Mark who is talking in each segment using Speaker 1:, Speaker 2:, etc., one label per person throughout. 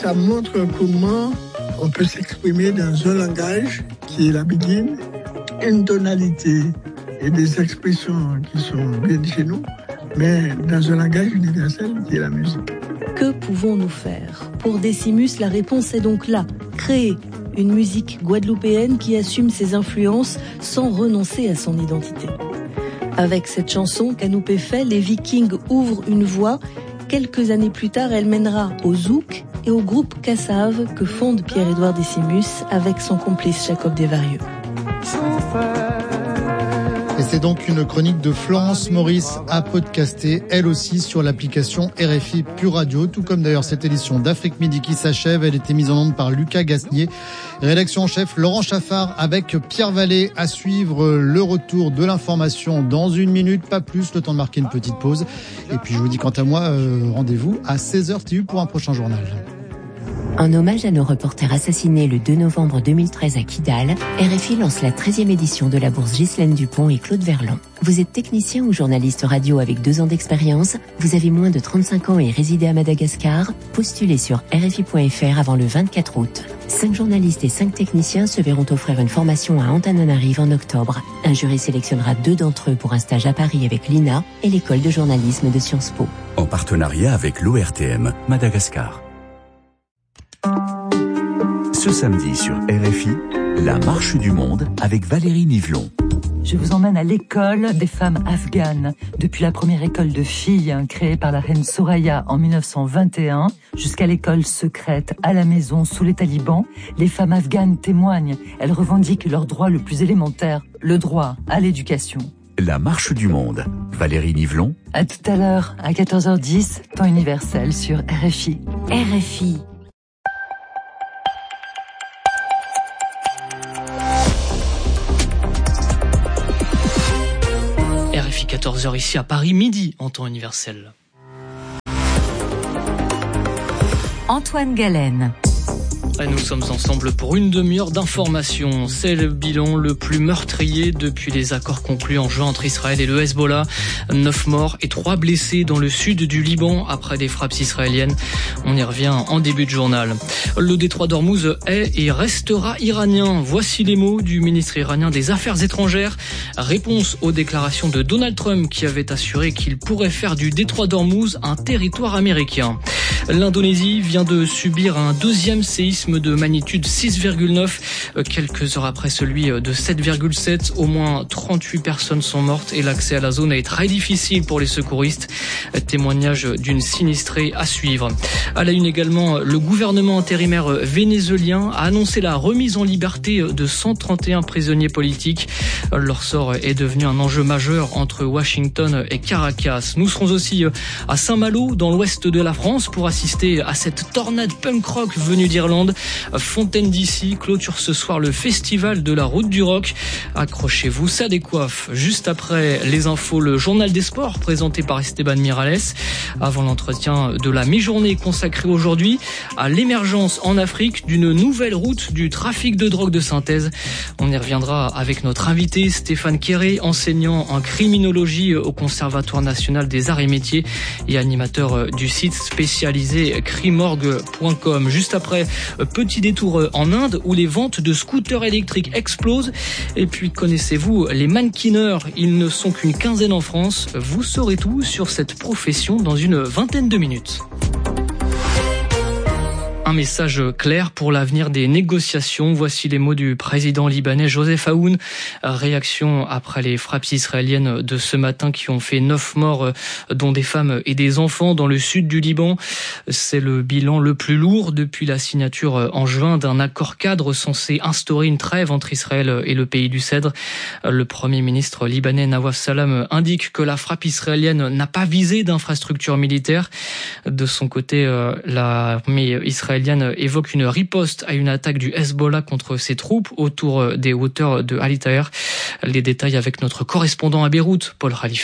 Speaker 1: ça montre comment on peut s'exprimer dans un langage qui est la béguine, une tonalité et des expressions qui sont bien chez nous, mais dans un langage universel qui est la musique.
Speaker 2: Que pouvons-nous faire ? Pour Décimus, la réponse est donc là. Créer une musique guadeloupéenne qui assume ses influences sans renoncer à son identité. Avec cette chanson qu'Anoupé fait, les Vikings ouvrent une voie. Quelques années plus tard, elle mènera au zouk et au groupe Cassave que fonde Pierre-Édouard Décimus avec son complice Jacob Desvarieux.
Speaker 3: Et c'est donc une chronique de Florence Maurice à podcaster, elle aussi sur l'application RFI Pure Radio, tout comme d'ailleurs cette édition d'Afrique Midi qui s'achève. Elle était mise en onde par Lucas Gasnier. Rédaction en chef Laurent Chaffard avec Pierre Vallée. À suivre le retour de l'information dans une minute, pas plus, le temps de marquer une petite pause. Et puis je vous dis quant à moi, rendez-vous à 16h TU pour un prochain journal.
Speaker 4: En hommage à nos reporters assassinés le 2 novembre 2013 à Kidal, RFI lance la 13e édition de la bourse Ghislaine Dupont et Claude Verlan. Vous êtes technicien ou journaliste radio avec 2 ans d'expérience, vous avez moins de 35 ans et résidez à Madagascar, postulez sur RFI.fr avant le 24 août. 5 journalistes et 5 techniciens se verront offrir une formation à Antananarive en octobre. Un jury sélectionnera 2 d'entre eux pour un stage à Paris avec l'INA et l'école de journalisme de Sciences Po.
Speaker 5: En partenariat avec l'ORTM Madagascar. Ce samedi sur RFI, la marche du monde avec Valérie Nivelon.
Speaker 6: Je vous emmène à l'école des femmes afghanes. Depuis la première école de filles créée par la reine Soraya en 1921 jusqu'à l'école secrète à la maison sous les talibans, les femmes afghanes témoignent. Elles revendiquent leur droit le plus élémentaire, le droit à l'éducation.
Speaker 5: La marche du monde. Valérie Nivelon.
Speaker 6: À tout à l'heure, à 14h10, temps universel sur RFI.
Speaker 4: RFI.
Speaker 7: RFI 14h ici à Paris, midi en temps universel.
Speaker 4: Antoine Galen.
Speaker 7: Nous sommes ensemble pour une demi-heure d'information. C'est le bilan le plus meurtrier depuis les accords conclus en juin entre Israël et le Hezbollah. 9 morts et 3 blessés dans le sud du Liban après des frappes israéliennes. On y revient en début de journal. Le détroit d'Ormuz est et restera iranien. Voici les mots du ministre iranien des Affaires étrangères. Réponse aux déclarations de Donald Trump qui avait assuré qu'il pourrait faire du détroit d'Ormuz un territoire américain. L'Indonésie vient de subir un deuxième séisme de magnitude 6,9, quelques heures après celui de 7,7. Au moins 38 personnes sont mortes et l'accès à la zone est très difficile pour les secouristes. Témoignage d'une sinistrée à suivre. À la une également, le gouvernement intérimaire vénézuélien a annoncé la remise en liberté de 131 prisonniers politiques. Leur sort est devenu un enjeu majeur entre Washington et Caracas. Nous serons aussi à Saint-Malo, dans l'ouest de la France, pour assister à cette tornade punk rock venue d'Irlande. Fontaine d'ici clôture ce soir le festival de la route du rock. Accrochez-vous, ça décoiffe. Juste après les infos, le journal des sports présenté par Esteban Miralles. Avant l'entretien de la mi-journée consacrée aujourd'hui à l'émergence en Afrique d'une nouvelle route du trafic de drogue de synthèse. On y reviendra avec notre invité Stéphane Quéré, enseignant en criminologie au Conservatoire national des arts et métiers et animateur du site spécialisé crimorgue.com. Juste après, petit détour en Inde où les ventes de scooters électriques explosent. Et puis connaissez-vous les mannequineurs? Ils ne sont qu'une quinzaine en France. Vous saurez tout sur cette profession dans une vingtaine de minutes. Un message clair pour l'avenir des négociations. Voici les mots du président libanais Joseph Aoun. Réaction après les frappes israéliennes de ce matin qui ont fait 9 morts, dont des femmes et des enfants dans le sud du Liban. C'est le bilan le plus lourd depuis la signature en juin d'un accord cadre censé instaurer une trêve entre Israël et le pays du Cèdre. Le premier ministre libanais Nawaf Salam indique que la frappe israélienne n'a pas visé d'infrastructures militaires. De son côté, l'armée israélienne évoque une riposte à une attaque du Hezbollah contre ses troupes autour des hauteurs de Al Taher. Les détails avec notre correspondant à Beyrouth, Paul Khalife.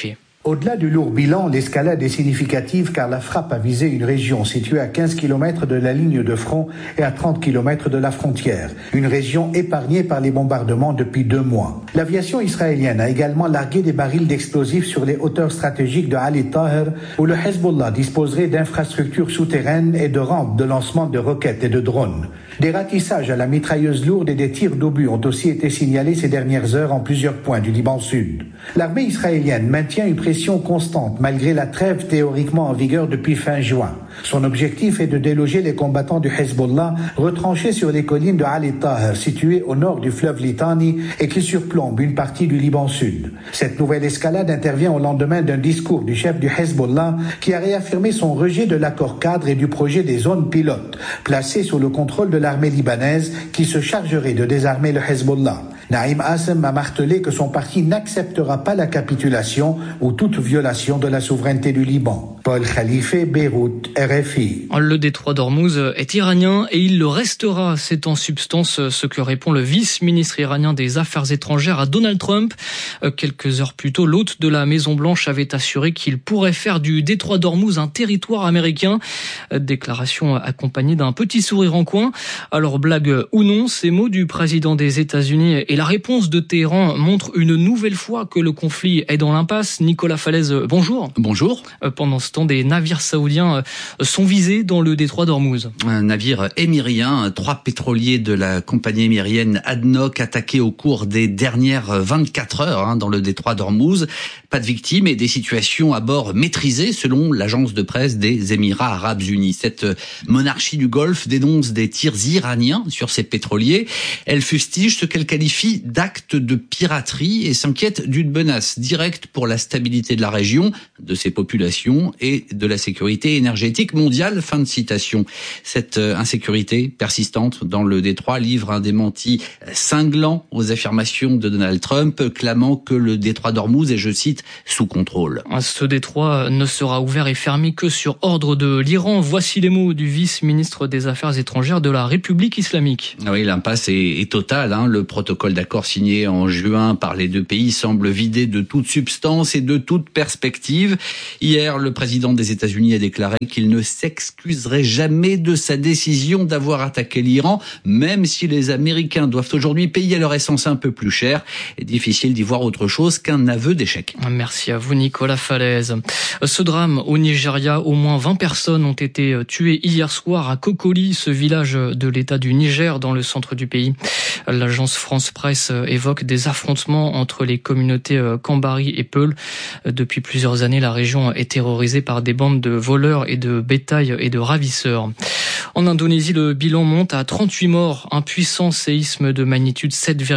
Speaker 8: Au-delà du lourd bilan, l'escalade est significative car la frappe a visé une région située à 15 km de la ligne de front et à 30 km de la frontière. Une région épargnée par les bombardements depuis 2 mois. L'aviation israélienne a également largué des barils d'explosifs sur les hauteurs stratégiques de Ali Taher où le Hezbollah disposerait d'infrastructures souterraines et de rampes de lancement de roquettes et de drones. Des ratissages à la mitrailleuse lourde et des tirs d'obus ont aussi été signalés ces dernières heures en plusieurs points du Liban Sud. L'armée israélienne maintient une pression constante malgré la trêve théoriquement en vigueur depuis fin juin. Son objectif est de déloger les combattants du Hezbollah retranchés sur les collines de Ali Taher situées au nord du fleuve Litani et qui surplombent une partie du Liban Sud. Cette nouvelle escalade intervient au lendemain d'un discours du chef du Hezbollah qui a réaffirmé son rejet de l'accord cadre et du projet des zones pilotes placées sous le contrôle de l'armée libanaise qui se chargerait de désarmer le Hezbollah. Naïm Assem a martelé que son parti n'acceptera pas la capitulation ou toute violation de la souveraineté du Liban. Paul Khalife, Beyrouth, RFI.
Speaker 7: Le détroit d'Ormuz est iranien et il le restera. C'est en substance ce que répond le vice-ministre iranien des Affaires étrangères à Donald Trump. Quelques heures plus tôt, l'hôte de la Maison-Blanche avait assuré qu'il pourrait faire du détroit d'Ormuz un territoire américain. Déclaration accompagnée d'un petit sourire en coin. Alors blague ou non, ces mots du président des États-Unis et la réponse de Téhéran montrent une nouvelle fois que le conflit est dans l'impasse. Nicolas Falaise, bonjour.
Speaker 9: Bonjour.
Speaker 7: Pendant ce temps, des navires saoudiens sont visés dans le détroit d'Ormuz.
Speaker 9: Un navire émirien, 3 pétroliers de la compagnie émirienne ADNOC attaqués au cours des dernières 24 heures dans le détroit d'Ormuz. Pas de victimes et des situations à bord maîtrisées selon l'agence de presse des Émirats Arabes Unis. Cette monarchie du Golfe dénonce des tirs iraniens sur ses pétroliers. Elle fustige ce qu'elle qualifie d'actes de piraterie et s'inquiète d'une menace directe pour la stabilité de la région, de ses populations et de la sécurité énergétique mondiale. Fin de citation. Cette insécurité persistante dans le détroit livre un démenti cinglant aux affirmations de Donald Trump, clamant que le détroit d'Ormuz est, je cite, sous contrôle.
Speaker 7: Ce détroit ne sera ouvert et fermé que sur ordre de l'Iran. Voici les mots du vice-ministre des Affaires étrangères de la République islamique.
Speaker 9: Oui, l'impasse est totale. Le protocole d'accord signé en juin par les 2 pays semble vidé de toute substance et de toute perspective. Hier, le président des États-Unis a déclaré qu'il ne s'excuserait jamais de sa décision d'avoir attaqué l'Iran, même si les Américains doivent aujourd'hui payer leur essence un peu plus cher. Il est difficile d'y voir autre chose qu'un aveu d'échec.
Speaker 7: Merci à vous, Nicolas Falaise. Ce drame au Nigeria, au moins 20 personnes ont été tuées hier soir à Kokoli, ce village de l'État du Niger dans le centre du pays. L'agence France Presse évoque des affrontements entre les communautés Kambari et Peul. Depuis plusieurs années, la région est terrorisée par des bandes de voleurs et de bétail et de ravisseurs. En Indonésie, le bilan monte à 38 morts. Un puissant séisme de magnitude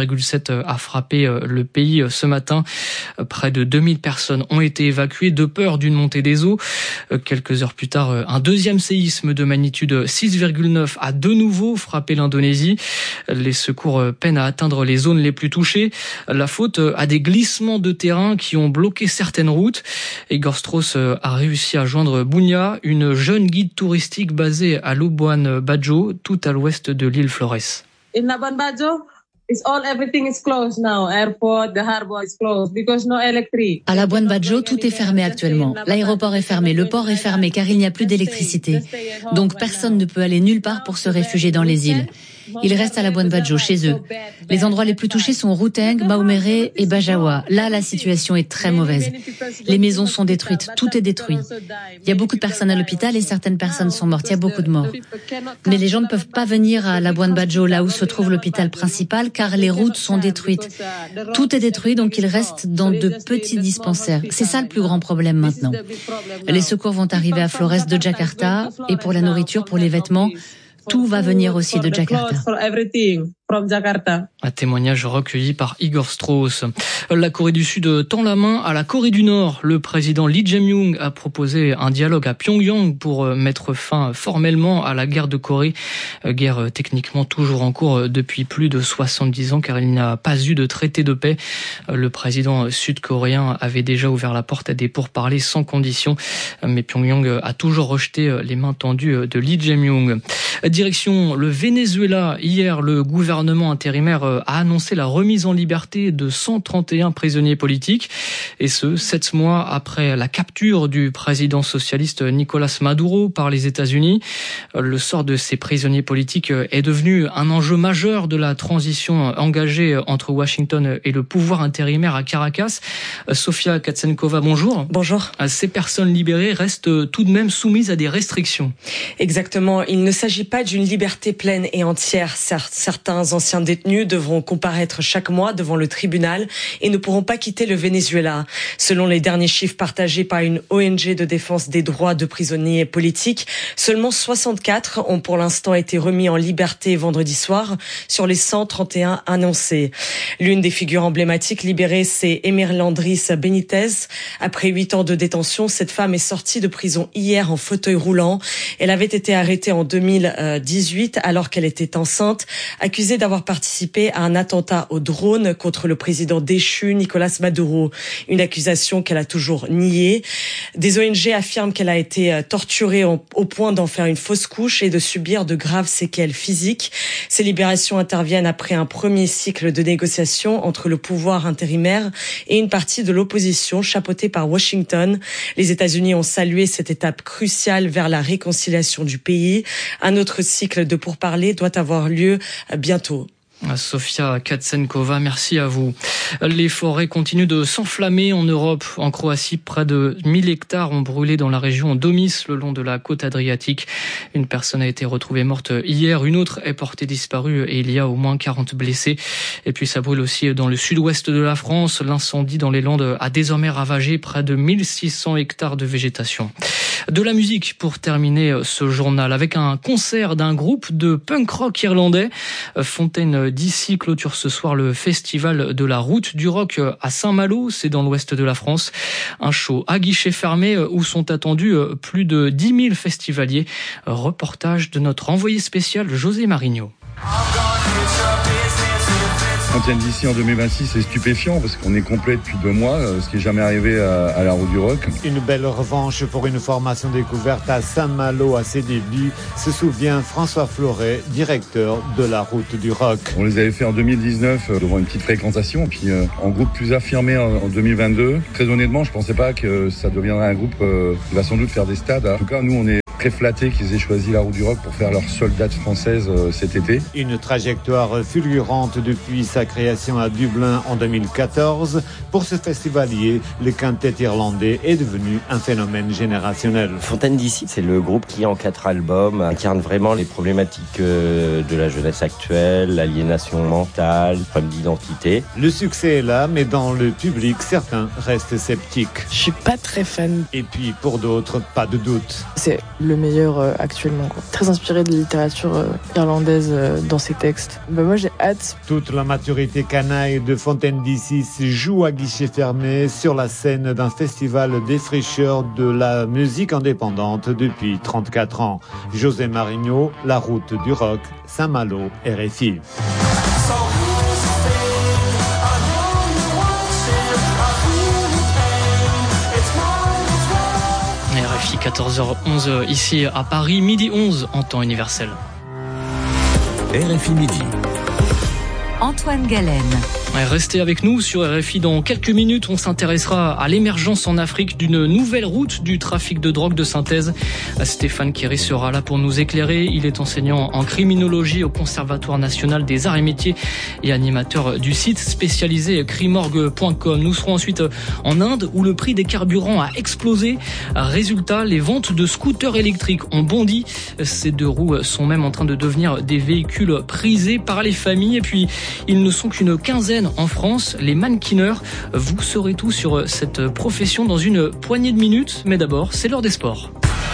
Speaker 7: 7,7 a frappé le pays ce matin. Près de 2000 personnes ont été évacuées de peur d'une montée des eaux. Quelques heures plus tard, un deuxième séisme de magnitude 6,9 a de nouveau frappé l'Indonésie. Les secours peinent à atteindre les zones les plus touchées. La faute à des glissements de terrain qui ont bloqué certaines routes. Igor Strauss a réussi à joindre Bunia, une jeune guide touristique basée à Labuan Bajo, tout à l'ouest de l'île Flores.
Speaker 10: In Labuan Bajo, everything is closed now. Airport, the harbor is closed because no electricity.
Speaker 11: À Labuan Bajo, tout est fermé actuellement. L'aéroport est fermé, le port est fermé car il n'y a plus d'électricité. Donc personne ne peut aller nulle part pour se réfugier dans les îles. Ils restent à Labuan Bajo, chez eux. Les endroits les plus touchés sont Ruteng, Maumere et Bajawa. Là, la situation est très mauvaise. Les maisons sont détruites, tout est détruit. Il y a beaucoup de personnes à l'hôpital et certaines personnes sont mortes. Il y a beaucoup de morts. Mais les gens ne peuvent pas venir à Labuan Bajo, là où se trouve l'hôpital principal, car les routes sont détruites. Tout est détruit, donc ils restent dans de petits dispensaires. C'est ça le plus grand problème maintenant. Les secours vont arriver à Flores de Jakarta et pour la nourriture, pour les vêtements, tout va venir aussi de Jakarta.
Speaker 7: Un témoignage recueilli par Igor Strauss. La Corée du Sud tend la main à la Corée du Nord. Le président Lee Jae-myung a proposé un dialogue à Pyongyang pour mettre fin formellement à la guerre de Corée. Guerre techniquement toujours en cours depuis plus de 70 ans car il n'y a pas eu de traité de paix. Le président sud-coréen avait déjà ouvert la porte à des pourparlers sans condition. Mais Pyongyang a toujours rejeté les mains tendues de Lee Jae-myung. Direction le Venezuela. Hier, le gouvernement gouvernement intérimaire a annoncé la remise en liberté de 131 prisonniers politiques, et ce, 7 mois après la capture du président socialiste Nicolás Maduro par les États-Unis. Le sort de ces prisonniers politiques est devenu un enjeu majeur de la transition engagée entre Washington et le pouvoir intérimaire à Caracas. Sofia Katsenkova, bonjour.
Speaker 12: Bonjour.
Speaker 7: Ces personnes libérées restent tout de même soumises à des restrictions.
Speaker 12: Exactement. Il ne s'agit pas d'une liberté pleine et entière. Certains anciens détenus devront comparaître chaque mois devant le tribunal et ne pourront pas quitter le Venezuela. Selon les derniers chiffres partagés par une ONG de défense des droits de prisonniers politiques, seulement 64 ont pour l'instant été remis en liberté vendredi soir sur les 131 annoncés. L'une des figures emblématiques libérées, c'est Emerlandris Benitez. Après 8 ans de détention, cette femme est sortie de prison hier en fauteuil roulant. Elle avait été arrêtée en 2018 alors qu'elle était enceinte, accusée d'avoir participé à un attentat au drone contre le président déchu Nicolás Maduro. Une accusation qu'elle a toujours niée. Des ONG affirment qu'elle a été torturée au point d'en faire une fausse couche et de subir de graves séquelles physiques. Ces libérations interviennent après un premier cycle de négociations entre le pouvoir intérimaire et une partie de l'opposition chapeautée par Washington. Les États-Unis ont salué cette étape cruciale vers la réconciliation du pays. Un autre cycle de pourparlers doit avoir lieu bientôt.
Speaker 7: Sofia Katsenkova, merci à vous. Les forêts continuent de s'enflammer en Europe. En Croatie, près de 1000 hectares ont brûlé dans la région d'Omis, le long de la côte adriatique. Une personne a été retrouvée morte hier, une autre est portée disparue et il y a au moins 40 blessés. Et puis ça brûle aussi dans le sud-ouest de la France. L'incendie dans les Landes a désormais ravagé près de 1600 hectares de végétation. De la musique pour terminer ce journal avec un concert d'un groupe de punk rock irlandais. Fontaine DC clôture ce soir le festival de la route du rock à Saint-Malo, c'est dans l'ouest de la France. Un show à guichet fermé où sont attendus plus de 10 000 festivaliers. Reportage de notre envoyé spécial José Marigno.
Speaker 13: Fontaine d'ici en 2026, c'est stupéfiant parce qu'on est complet depuis 2 mois, ce qui n'est jamais arrivé à la route du rock.
Speaker 14: Une belle revanche pour une formation découverte à Saint-Malo à ses débuts, se souvient François Floret, directeur de la route du rock.
Speaker 13: On les avait fait en 2019 devant une petite fréquentation, et puis en groupe plus affirmé en 2022. Très honnêtement, je ne pensais pas que ça deviendrait un groupe qui va sans doute faire des stades. En tout cas, nous, on est très flattés qu'ils aient choisi la route du rock pour faire leur seule date française cet été.
Speaker 14: Une trajectoire fulgurante depuis sa création à Dublin en 2014. Pour ce festivalier, le quintet irlandais est devenu un phénomène générationnel.
Speaker 15: Fontaine DC, c'est le groupe qui en 4 albums incarne vraiment les problématiques de la jeunesse actuelle, l'aliénation mentale, le problème d'identité.
Speaker 14: Le succès est là, mais dans le public, certains restent sceptiques.
Speaker 16: Je suis pas très fan.
Speaker 14: Et puis pour d'autres, pas de doute.
Speaker 16: C'est le meilleur actuellement, quoi. Très inspiré de la littérature irlandaise dans ses textes. Moi j'ai hâte.
Speaker 14: Toute la maturité canaille de Fontaine DC se joue à guichet fermé sur la scène d'un festival défricheur de la musique indépendante depuis 34 ans. José Marigno, la route du rock, Saint-Malo, RFI.
Speaker 7: RFI 14h11 ici à Paris, midi 11 en temps universel.
Speaker 5: RFI Midi.
Speaker 6: Antoine Galen.
Speaker 7: Restez avec nous sur RFI. Dans quelques minutes, on s'intéressera à l'émergence en Afrique d'une nouvelle route du trafic de drogue de synthèse. Stéphane Kéry sera là pour nous éclairer. Il est enseignant en criminologie au Conservatoire national des arts et métiers et animateur du site spécialisé crimorgue.com. Nous serons ensuite en Inde où le prix des carburants a explosé. Résultat, les ventes de scooters électriques ont bondi. Ces 2 roues sont même en train de devenir des véhicules prisés par les familles. Et puis, ils ne sont qu'une quinzaine en France, les mannequineurs. Vous saurez tout sur cette profession dans une poignée de minutes. Mais d'abord, c'est l'heure des sports.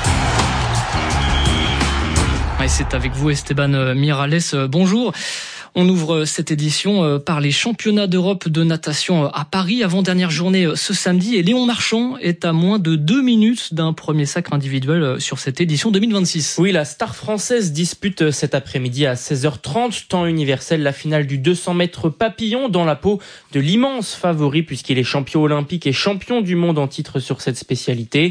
Speaker 7: Et c'est avec vous Esteban Mirales. Bonjour. On ouvre cette édition par les championnats d'Europe de natation à Paris, avant-dernière journée ce samedi. Et Léon Marchand est à moins de 2 minutes d'un premier sacre individuel sur cette édition 2026.
Speaker 17: Oui, la star française dispute cet après-midi à 16h30, temps universel, la finale du 200 mètres papillon dans la peau de l'immense favori puisqu'il est champion olympique et champion du monde en titre sur cette spécialité.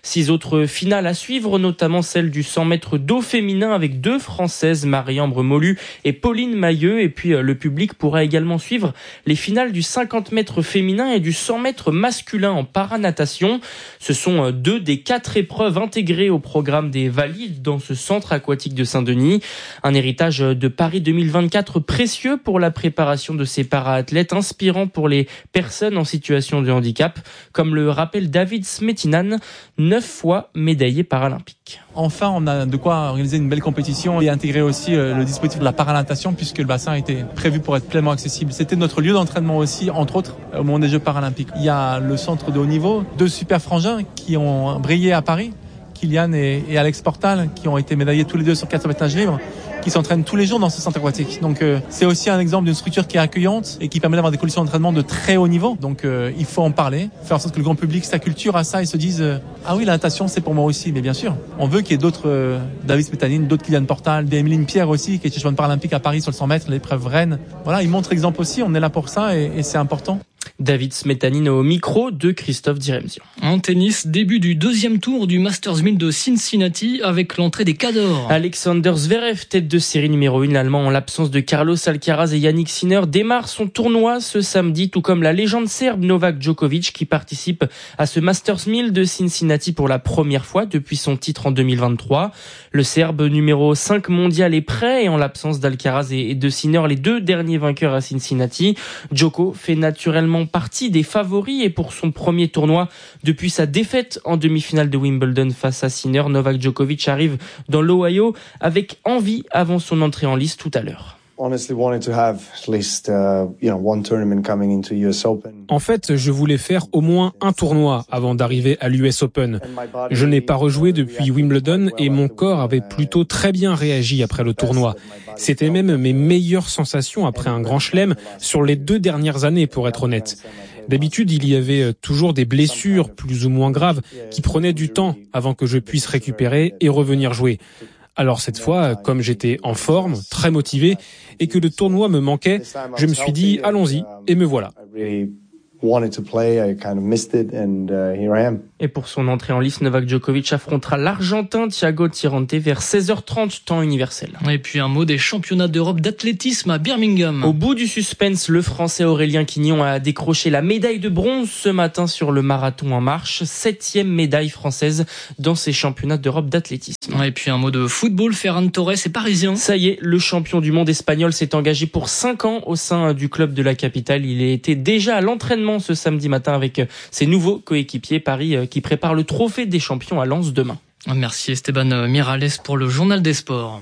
Speaker 17: 6 autres finales à suivre, notamment celle du 100 mètres d'eau féminin avec 2 Françaises, Marie-Ambre Molu et Pauline Mailleux. Et puis le public pourra également suivre les finales du 50 mètres féminin et du 100 mètres masculin en paranatation. Ce sont 2 des 4 épreuves intégrées au programme des Valides dans ce centre aquatique de Saint-Denis. Un héritage de Paris 2024 précieux pour la préparation de ces para-athlètes, inspirant pour les personnes en situation de handicap, comme le rappelle David Smetinan, 9 fois médaillé paralympique.
Speaker 18: Enfin, on a de quoi organiser une belle compétition et intégrer aussi le dispositif de la paranatation puisque le bassin était prévu pour être pleinement accessible. C'était notre lieu d'entraînement aussi, entre autres, au moment des Jeux paralympiques. Il y a le centre de haut niveau, 2 super frangins qui ont brillé à Paris, Kylian et Alex Portal, qui ont été médaillés tous les 2 sur 400 mètres nage libre, qui s'entraînent tous les jours dans ce centre aquatique. Donc c'est aussi un exemple d'une structure qui est accueillante et qui permet d'avoir des conditions d'entraînement de très haut niveau. Donc il faut en parler, faire en sorte que le grand public s'acculture à ça et se dise ah oui, la natation c'est pour moi aussi. Mais bien sûr, on veut qu'il y ait d'autres David Smetanin, d'autres Kylian Portal, des Emeline Pierre aussi, qui est championne paralympique à Paris sur le 100 mètres, l'épreuve Rennes. Voilà, ils montrent exemple aussi, on est là pour ça et c'est important.
Speaker 17: David Smetanin au micro de Christophe Diremzian.
Speaker 7: En tennis, début du 2e tour du Masters 1000 de Cincinnati avec l'entrée des cadors.
Speaker 17: Alexander Zverev, tête de série numéro 1, l'Allemand en l'absence de Carlos Alcaraz et Yannick Sinner, démarre son tournoi ce samedi, tout comme la légende serbe Novak Djokovic qui participe à ce Masters 1000 de Cincinnati pour la première fois depuis son titre en 2023. Le Serbe numéro 5 mondial est prêt et en l'absence d'Alcaraz et de Sinner, les 2 derniers vainqueurs à Cincinnati, Djoko fait naturellement partie des favoris et pour son premier tournoi depuis sa défaite en demi-finale de Wimbledon face à Sinner, Novak Djokovic arrive dans l'Ohio avec envie avant son entrée en lice tout à l'heure.
Speaker 19: En fait, je voulais faire au moins un tournoi avant d'arriver à l'US Open. Je n'ai pas rejoué depuis Wimbledon et mon corps avait plutôt très bien réagi après le tournoi. C'était même mes meilleures sensations après un grand chelem sur les 2 dernières années, pour être honnête. D'habitude, il y avait toujours des blessures plus ou moins graves qui prenaient du temps avant que je puisse récupérer et revenir jouer. Alors cette fois, comme j'étais en forme, très motivé, et que le tournoi me manquait, je me suis dit « allons-y » et me voilà.
Speaker 17: Et pour son entrée en lice, Novak Djokovic affrontera l'Argentin Thiago Tirante vers 16h30 temps universel.
Speaker 7: Et puis un mot des championnats d'Europe d'athlétisme à Birmingham.
Speaker 17: Au bout du suspense, le Français Aurélien Quignon a décroché la médaille de bronze ce matin sur le marathon en marche, 7e médaille française dans ces championnats d'Europe d'athlétisme.
Speaker 7: Et puis un mot de football, Ferran Torres est parisien.
Speaker 17: Ça y est, le champion du monde espagnol s'est engagé pour 5 ans au sein du club de la capitale. Il était déjà à l'entraînement ce samedi matin avec ses nouveaux coéquipiers Paris qui prépare le trophée des champions à Lens demain.
Speaker 7: Merci Esteban Miralles pour le journal des sports.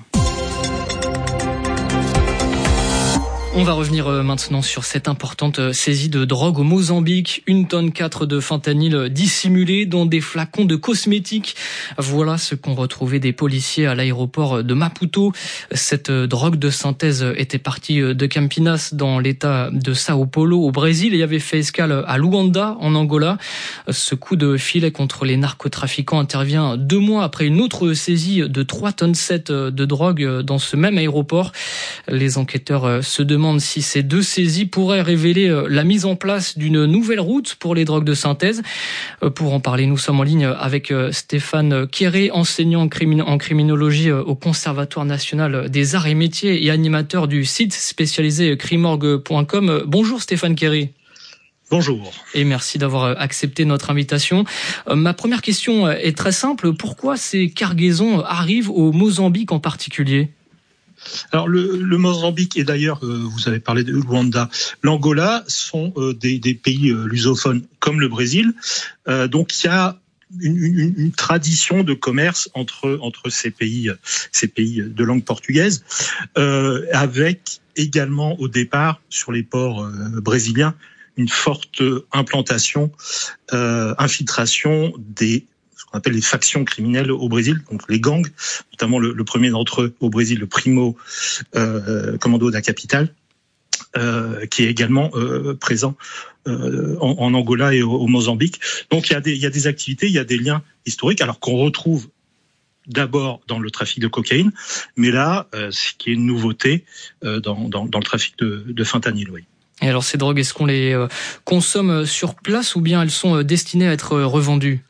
Speaker 7: On va revenir maintenant sur cette importante saisie de drogue au Mozambique. 1,4 tonne de fentanyl dissimulé dans des flacons de cosmétiques. Voilà ce qu'ont retrouvé des policiers à l'aéroport de Maputo. Cette drogue de synthèse était partie de Campinas dans l'état de Sao Paulo au Brésil et avait fait escale à Luanda en Angola. Ce coup de filet contre les narcotrafiquants intervient 2 mois après une autre saisie de 3,7 tonnes de drogue dans ce même aéroport. Les enquêteurs se demandent si ces 2 saisies pourraient révéler la mise en place d'une nouvelle route pour les drogues de synthèse. Pour en parler, nous sommes en ligne avec Stéphane Kéré, enseignant en criminologie au Conservatoire national des arts et métiers et animateur du site spécialisé crimorgue.com. Bonjour Stéphane Kéré.
Speaker 20: Bonjour.
Speaker 7: Et merci d'avoir accepté notre invitation. Ma première question est très simple. Pourquoi ces cargaisons arrivent au Mozambique en particulier ?
Speaker 20: Alors le Mozambique et d'ailleurs, vous avez parlé de Luanda, l'Angola sont des pays lusophones comme le Brésil. Donc il y a une tradition de commerce entre ces pays de langue portugaise, avec également au départ sur les ports brésiliens une forte implantation, infiltration des ce qu'on appelle les factions criminelles au Brésil, donc les gangs, notamment le premier d'entre eux au Brésil, le Primo Commando da Capital, qui est également présent en Angola et au Mozambique. Donc il y a des activités, il y a des liens historiques, alors qu'on retrouve d'abord dans le trafic de cocaïne, mais là, ce qui est une nouveauté dans le trafic de fentanyl, oui.
Speaker 7: Et alors ces drogues, est-ce qu'on les consomme sur place ou bien elles sont destinées à être revendues ?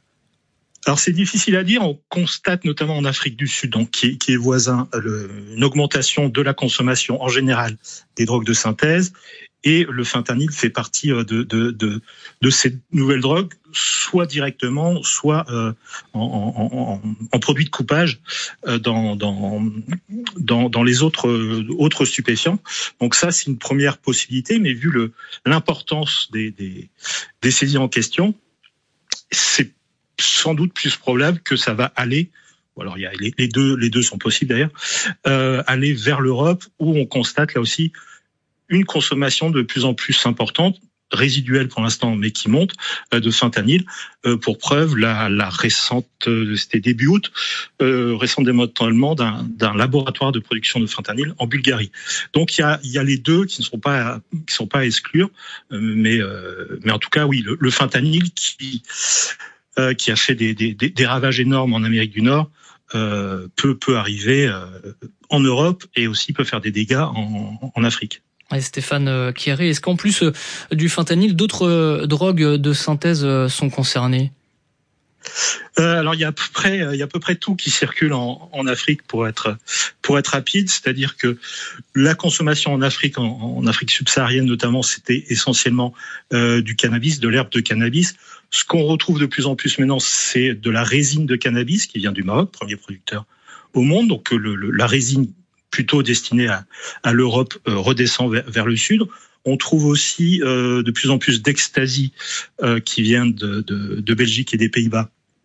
Speaker 20: Alors c'est difficile à dire. On constate notamment en Afrique du Sud, donc qui est voisin, une augmentation de la consommation en général des drogues de synthèse, et le fentanyl fait partie de ces nouvelles drogues, soit directement, soit en produit de coupage dans les autres stupéfiants. Donc ça, c'est une première possibilité, mais vu l'importance des saisies en question, c'est sans doute plus probable que ça va aller, alors il y a les deux sont possibles d'ailleurs, aller vers l'Europe, où on constate là aussi une consommation de plus en plus importante, résiduelle pour l'instant, mais qui monte, de fentanyl. Pour preuve, la récente, c'était début août, récent démantèlement d'un laboratoire de production de fentanyl en Bulgarie. Donc il y a les deux qui ne sont pas à exclure, mais en tout cas oui, le fentanyl qui a fait des ravages énormes en Amérique du Nord, peut arriver en Europe et aussi peut faire des dégâts en Afrique.
Speaker 7: Et Stéphane Kieré, est-ce qu'en plus du fentanyl, d'autres drogues de synthèse sont concernées ?
Speaker 20: Alors il y a à peu près tout qui circule en Afrique pour être rapide, c'est-à-dire que la consommation en Afrique, en Afrique subsaharienne notamment, c'était essentiellement du cannabis, de l'herbe de cannabis. Ce qu'on retrouve de plus en plus maintenant, c'est de la résine de cannabis qui vient du Maroc, premier producteur au monde. Donc la résine plutôt destinée à l'Europe redescend vers le sud. On trouve aussi de plus en plus d'ecstasy qui vient de Belgique et des Pays-Bas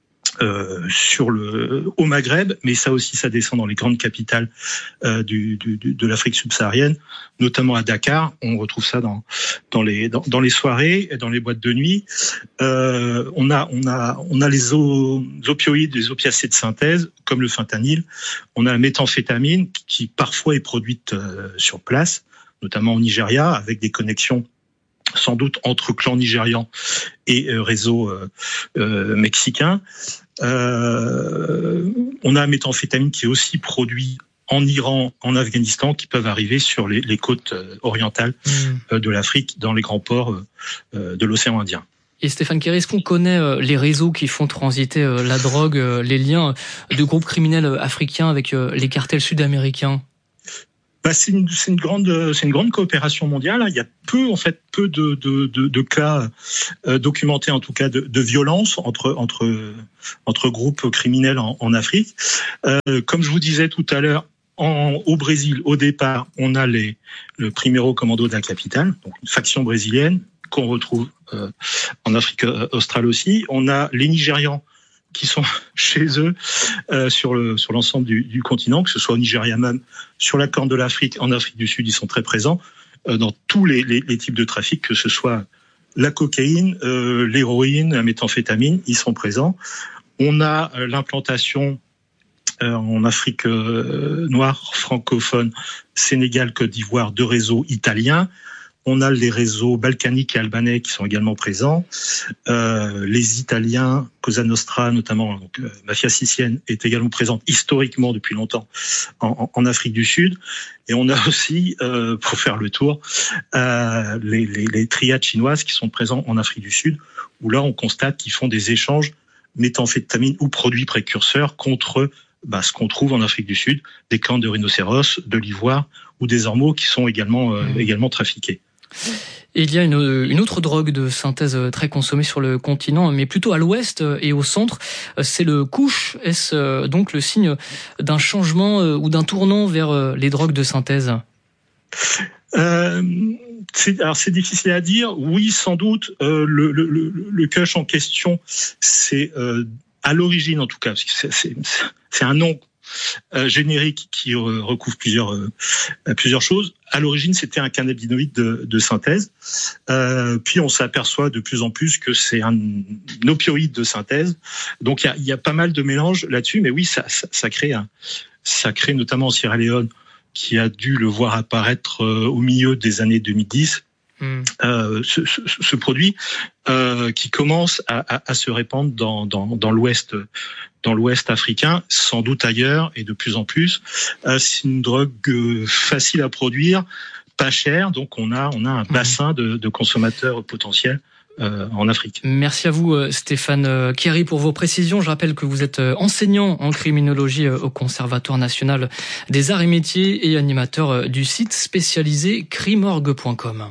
Speaker 20: au Maghreb, mais ça aussi ça descend dans les grandes capitales de l'Afrique subsaharienne, notamment à Dakar. On retrouve ça dans les soirées, dans les boîtes de nuit. On a les opioïdes, les opiacés de synthèse comme le fentanyl. On a la méthamphétamine qui parfois est produite sur place, notamment au Nigeria, avec des connexions sans doute entre clans nigérians et réseaux mexicains. On a la méthamphétamine qui est aussi produit en Iran, en Afghanistan, qui peuvent arriver sur les côtes orientales de l'Afrique, dans les grands ports de l'océan Indien.
Speaker 7: Et Stéphane Kieré, est-ce qu'on connaît les réseaux qui font transiter la drogue, les liens de groupes criminels africains avec les cartels sud-américains ?
Speaker 20: C'est une grande coopération mondiale. Il y a peu de cas documentés, en tout cas de violence entre groupes criminels en Afrique. Comme je vous disais tout à l'heure, au Brésil, au départ, on a le Primeiro Commando da Capital, donc une faction brésilienne qu'on retrouve en Afrique australe aussi. On a les Nigérians qui sont chez eux sur l'ensemble du continent, que ce soit au Nigeria même, sur la Corne de l'Afrique, en Afrique du Sud, ils sont très présents dans tous les types de trafic, que ce soit la cocaïne, l'héroïne, la méthamphétamine, ils sont présents. On a l'implantation en Afrique noire, francophone, Sénégal, Côte d'Ivoire, de réseaux italiens. On a les réseaux balkaniques et albanais qui sont également présents. Les Italiens, Cosa Nostra notamment, donc mafia sicilienne, est également présente historiquement depuis longtemps en Afrique du Sud. Et on a aussi, pour faire le tour, les triades chinoises qui sont présents en Afrique du Sud, où là on constate qu'ils font des échanges méthamphétamine ou produits précurseurs contre ce qu'on trouve en Afrique du Sud, des cornes de rhinocéros, de l'ivoire ou des ormeaux qui sont également trafiqués.
Speaker 7: Et il y a une autre drogue de synthèse très consommée sur le continent, mais plutôt à l'ouest et au centre, c'est le couche. Est-ce donc le signe d'un changement ou d'un tournant vers les drogues de synthèse ?
Speaker 20: C'est difficile à dire. Oui, sans doute. Le kush en question, c'est à l'origine en tout cas, parce que c'est un nom générique qui recouvre plusieurs choses. À l'origine, c'était un cannabinoïde de synthèse. Puis on s'aperçoit de plus en plus que c'est un opioïde de synthèse. Donc il y a pas mal de mélanges là-dessus, mais oui, ça crée notamment en Sierra Leone, qui a dû le voir apparaître au milieu des années 2010. Ce produit qui commence à se répandre dans l'ouest africain, sans doute ailleurs et de plus en plus. C'est une drogue facile à produire, pas chère, donc on a un bassin de consommateurs potentiels en Afrique.
Speaker 7: Merci à vous Stéphane Kéry pour vos précisions. Je rappelle que vous êtes enseignant en criminologie au Conservatoire national des arts et métiers et animateur du site spécialisé crimorgue.com.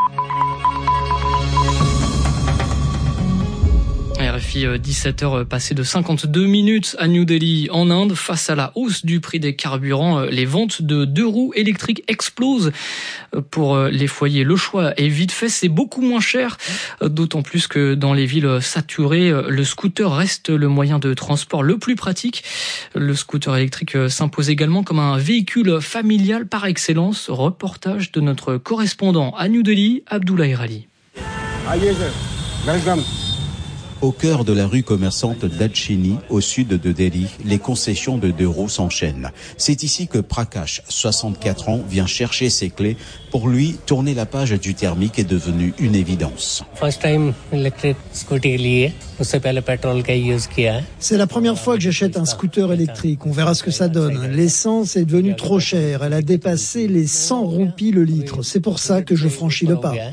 Speaker 7: RFI 17h passé de 52 minutes à New Delhi en Inde. Face à la hausse du prix des carburants, les ventes de 2 roues électriques explosent. Pour les foyers, le choix est vite fait, c'est beaucoup moins cher, d'autant plus que dans les villes saturées, le scooter reste le moyen de transport le plus pratique. Le scooter électrique s'impose également comme un véhicule familial par excellence. Reportage de notre correspondant à New Delhi, Abdoulaye Rali.
Speaker 21: Au cœur de la rue commerçante d'Adchini, au sud de Delhi, les concessions de 2 roues s'enchaînent. C'est ici que Prakash, 64 ans, vient chercher ses clés. Pour lui, tourner la page du thermique est devenu une évidence.
Speaker 22: C'est la première fois que j'achète un scooter électrique. On verra ce que ça donne. L'essence est devenue trop chère. Elle a dépassé les 100 roupies le litre. C'est pour ça que je franchis le pas.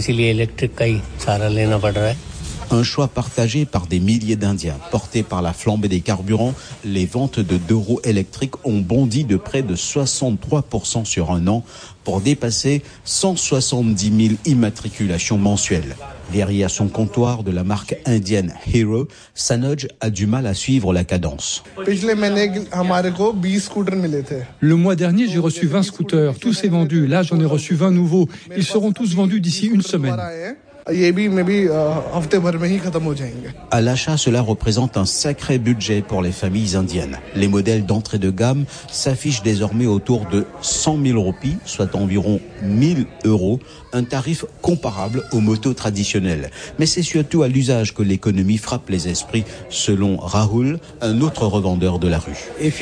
Speaker 21: Un choix partagé par des milliers d'Indiens. Portés par la flambée des carburants, les ventes de 2 roues électriques ont bondi de près de 63% sur un an pour dépasser 170 000 immatriculations mensuelles. Derrière son comptoir de la marque indienne Hero, Sanoj a du mal à suivre la cadence.
Speaker 23: Le mois dernier, j'ai reçu 20 scooters. Tout s'est vendu. Là, j'en ai reçu 20 nouveaux. Ils seront tous vendus d'ici une semaine.
Speaker 21: À l'achat, cela représente un sacré budget pour les familles indiennes. Les modèles d'entrée de gamme s'affichent désormais autour de 100 000 roupies, soit environ 1 000 €, un tarif comparable aux motos traditionnelles. Mais c'est surtout à l'usage que l'économie frappe les esprits, selon Rahul, un autre revendeur de la rue.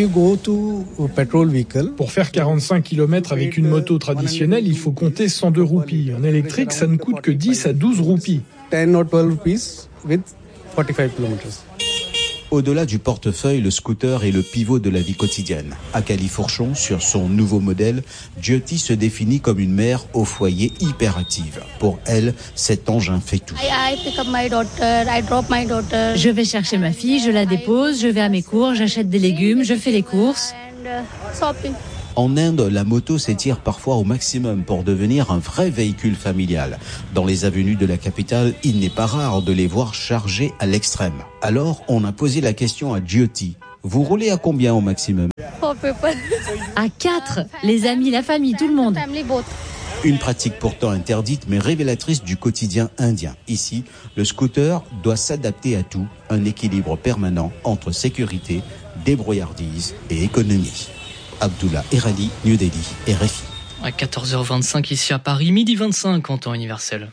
Speaker 23: Pour faire 45 km avec une moto traditionnelle, il faut compter 102 roupies. En électrique, ça ne coûte que 10 à 12 roupies.
Speaker 21: Au-delà du portefeuille, le scooter est le pivot de la vie quotidienne. À Califourchon, sur son nouveau modèle, Jyoti se définit comme une mère au foyer hyperactive. Pour elle, cet engin fait tout.
Speaker 11: Je vais chercher ma fille, je la dépose, je vais à mes cours, j'achète des légumes, je fais les courses.
Speaker 21: En Inde, la moto s'étire parfois au maximum pour devenir un vrai véhicule familial. Dans les avenues de la capitale, il n'est pas rare de les voir chargés à l'extrême. Alors, on a posé la question à Jyoti. Vous roulez à combien au maximum ?
Speaker 11: À 4, les amis, la famille, tout le monde.
Speaker 21: Une pratique pourtant interdite mais révélatrice du quotidien indien. Ici, le scooter doit s'adapter à tout, un équilibre permanent entre sécurité, débrouillardise et économie. Abdullah Erali, New Delhi, RFI.
Speaker 7: À 14h25 ici à Paris, midi 25 en temps universel.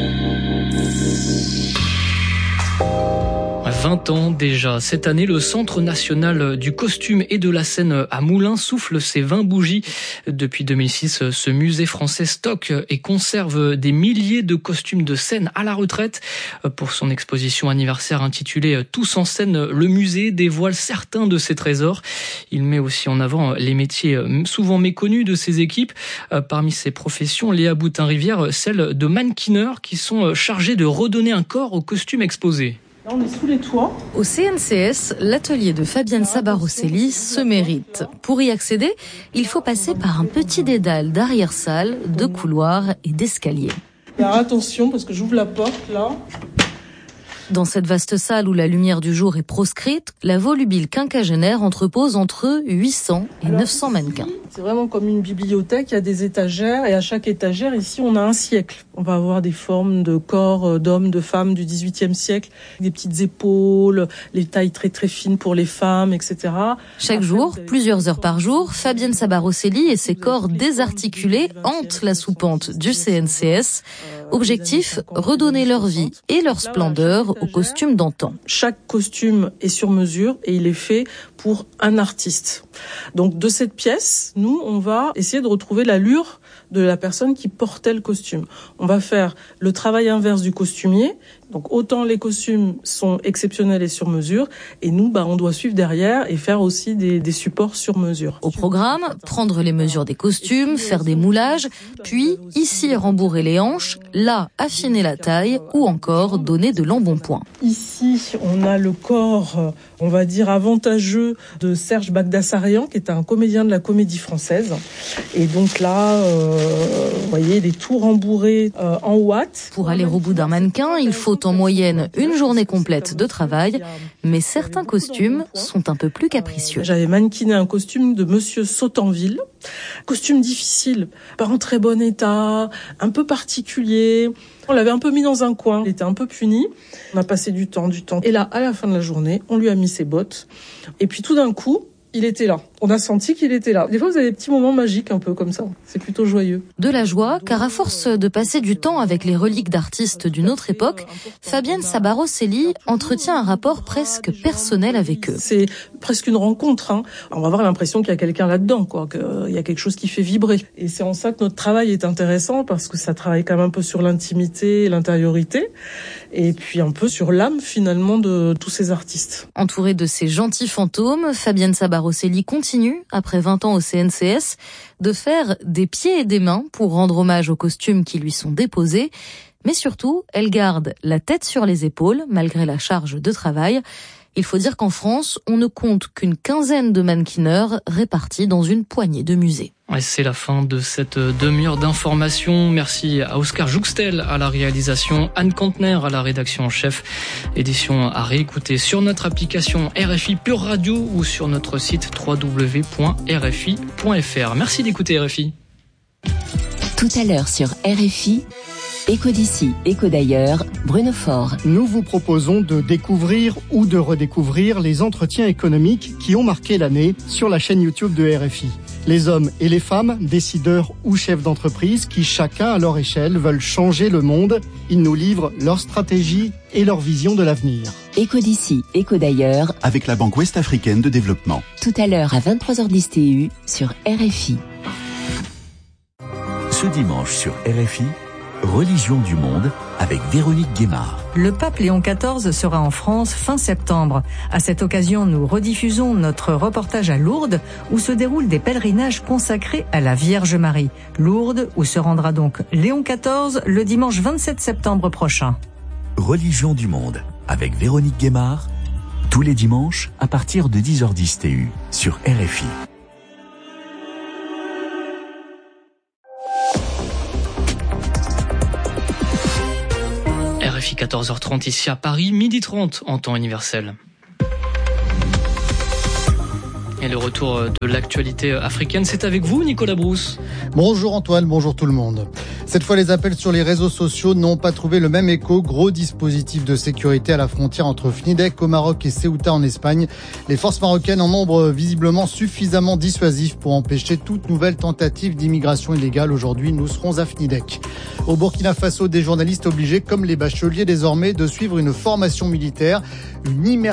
Speaker 7: 20 ans déjà. Cette année, le Centre national du costume et de la scène à Moulins souffle ses 20 bougies. Depuis 2006, ce musée français stocke et conserve des milliers de costumes de scène à la retraite. Pour son exposition anniversaire intitulée Tous en scène, le musée dévoile certains de ses trésors. Il met aussi en avant les métiers souvent méconnus de ses équipes. Parmi ses professions, Léa Boutin-Rivière, celle de mannequineurs qui sont chargés de redonner un corps aux costumes exposés.
Speaker 16: Là, on est sous les toits.
Speaker 2: Au CNCS, l'atelier de Fabienne Sabarosselli se mérite. Pour y accéder, il faut passer par un petit dédale d'arrière-salle, de couloirs et d'escaliers.
Speaker 16: Alors attention, parce que j'ouvre la porte, là.
Speaker 2: Dans cette vaste salle où la lumière du jour est proscrite, la volubile quinquagénaire entrepose entre 800 et 900 mannequins.
Speaker 16: C'est vraiment comme une bibliothèque, il y a des étagères et à chaque étagère, ici, on a un siècle. On va avoir des formes de corps d'hommes, de femmes du XVIIIe siècle, des petites épaules, les tailles très très fines pour les femmes, etc.
Speaker 2: Chaque jour, plusieurs heures par jour, Fabienne Sabarosselli et ses corps désarticulés hantent la soupente du CNCS. Objectif, redonner leur vie et leur splendeur aux costumes d'antan.
Speaker 16: Chaque costume est sur mesure et il est fait pour un artiste. Donc de cette pièce, nous, on va essayer de retrouver l'allure de la personne qui portait le costume. On va faire le travail inverse du costumier. Donc autant les costumes sont exceptionnels et sur mesure, et nous, on doit suivre derrière et faire aussi des supports sur mesure.
Speaker 1: Au programme, prendre les mesures des costumes, faire des moulages, puis ici rembourrer les hanches, là affiner la taille ou encore donner de l'embonpoint.
Speaker 16: Ici, on a le corps, on va dire, avantageux de Serge Bagdasarian, qui est un comédien de la Comédie Française. Et donc là, vous voyez, des tout rembourrés en watts.
Speaker 1: Pour aller au bout d'un mannequin, il faut en moyenne une journée complète de travail, mais certains costumes sont un peu plus capricieux.
Speaker 16: J'avais mannequiné un costume de Monsieur Sautanville, costume difficile, pas en très bon état, un peu particulier. On l'avait un peu mis dans un coin, il était un peu puni. On a passé du temps. Et là, à la fin de la journée, on lui a mis ses bottes. Et puis tout d'un coup, il était là. On a senti qu'il était là. Des fois, vous avez des petits moments magiques un peu comme ça. C'est plutôt joyeux.
Speaker 1: De la joie, car à force de passer du temps avec les reliques d'artistes d'une autre époque, Fabienne Sabarosselli entretient un rapport presque personnel avec eux.
Speaker 16: C'est presque une rencontre. On va avoir l'impression qu'il y a quelqu'un là-dedans, qu'il y a quelque chose qui fait vibrer. Et c'est en ça que notre travail est intéressant, parce que ça travaille quand même un peu sur l'intimité, l'intériorité, et puis un peu sur l'âme finalement de tous ces artistes.
Speaker 1: Entourée de ces gentils fantômes, Fabienne Sabarosselli continue, après 20 ans au CNCS, de faire des pieds et des mains pour rendre hommage aux costumes qui lui sont déposés. Mais surtout, elle garde la tête sur les épaules, malgré la charge de travail. Il faut dire qu'en France, on ne compte qu'une quinzaine de mannequineurs répartis dans une poignée de musées.
Speaker 7: Et c'est la fin de cette demi-heure d'information. Merci à Oscar Jouxtel à la réalisation, Anne Kantner à la rédaction en chef. Édition à réécouter sur notre application RFI Pure Radio ou sur notre site www.rfi.fr. Merci d'écouter RFI.
Speaker 3: Tout à l'heure sur RFI, Écho d'ici, écho d'ailleurs, Bruno Faure.
Speaker 4: Nous vous proposons de découvrir ou de redécouvrir les entretiens économiques qui ont marqué l'année sur la chaîne YouTube de RFI. Les hommes et les femmes, décideurs ou chefs d'entreprise qui, chacun à leur échelle, veulent changer le monde. Ils nous livrent leur stratégie et leur vision de l'avenir.
Speaker 3: Écho d'ici, écho d'ailleurs.
Speaker 5: Avec la Banque Ouest-Africaine de Développement.
Speaker 3: Tout à l'heure à 23h10 TU sur RFI.
Speaker 5: Ce dimanche sur RFI, Religion du monde avec Véronique Guémard.
Speaker 24: Le pape Léon XIV sera en France fin septembre. À cette occasion, nous rediffusons notre reportage à Lourdes où se déroulent des pèlerinages consacrés à la Vierge Marie. Lourdes où se rendra donc Léon XIV le dimanche 27 septembre prochain.
Speaker 5: Religion du monde avec Véronique Guémard, tous les dimanches à partir de 10h10 TU sur RFI.
Speaker 7: RFI 14h30 ici à Paris, 12h30 en temps universel. Et le retour de l'actualité africaine, c'est avec vous, Nicolas Brousse.
Speaker 25: Bonjour Antoine, bonjour tout le monde. Cette fois, les appels sur les réseaux sociaux n'ont pas trouvé le même écho. Gros dispositif de sécurité à la frontière entre Fnidek au Maroc et Ceuta en Espagne. Les forces marocaines en nombre visiblement suffisamment dissuasif pour empêcher toute nouvelle tentative d'immigration illégale. Aujourd'hui, nous serons à Fnidek. Au Burkina Faso, des journalistes obligés, comme les bacheliers désormais, de suivre une formation militaire, une